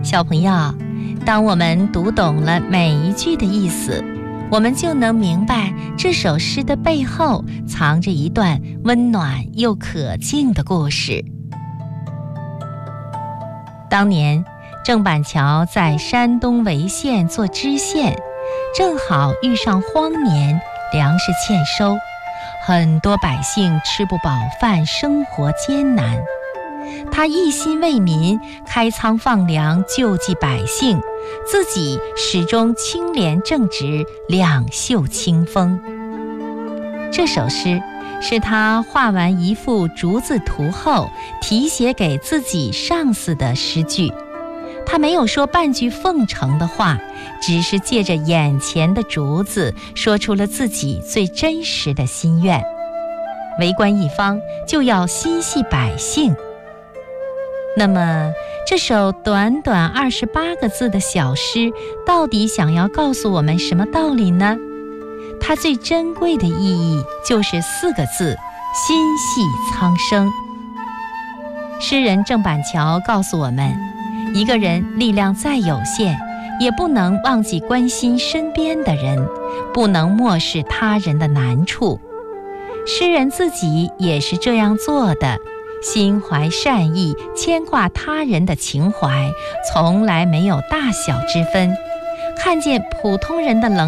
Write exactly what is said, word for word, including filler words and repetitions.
小朋友，当我们读懂了每一句的意思，我们就能明白这首诗的背后藏着一段温暖又可敬的故事。当年郑板桥在山东潍县做知县，正好遇上荒年，粮食欠收，很多百姓吃不饱饭，生活艰难。他一心为民，开仓放粮，救济百姓，自己始终清廉正直，两袖清风。这首诗是他画完一幅竹子图后题写给自己上司的诗句。他没有说半句奉承的话，只是借着眼前的竹子说出了自己最真实的心愿。为官一方就要心系百姓。那么这首短短二十八个字的小诗到底想要告诉我们什么道理呢？它最珍贵的意义就是四个字：心系苍生。诗人郑板桥告诉我们，一个人力量再有限，也不能忘记关心身边的人，不能漠视他人的难处。诗人自己也是这样做的，心怀善意，牵挂他人的情怀从来没有大小之分，看见普通人的冷